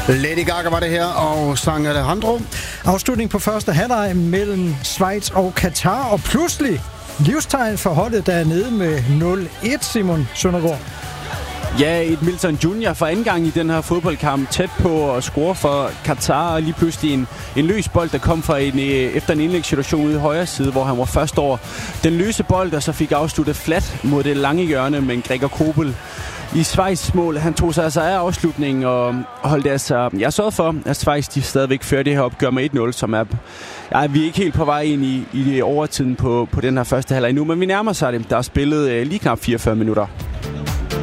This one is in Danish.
Lady Gaga var det her, og sang Alejandro. Afslutning på første halvleg mellem Schweiz og Katar, og pludselig livstegn for holdet, der er nede med 0-1, Simon Søndergaard. Ja, et Milton Junior for anden gang i den her fodboldkamp, tæt på at score for Katar, og lige pludselig en løs bold, der kom fra efter en indlægssituation ude i højre side, hvor han var først over den løse bold, og så fik afsluttet flat mod det lange hjørne, men Gregor Kobel i Schweiz mål. Han tog sig altså af afslutningen og holdt altså... Jeg sørgede for, at Schweiz de stadigvæk fører det her opgør med 1-0, som er... Ja, vi er ikke helt på vej ind i overtiden på den her første halvleg nu, men vi nærmer sig det. Der er spillet lige knap 44 minutter.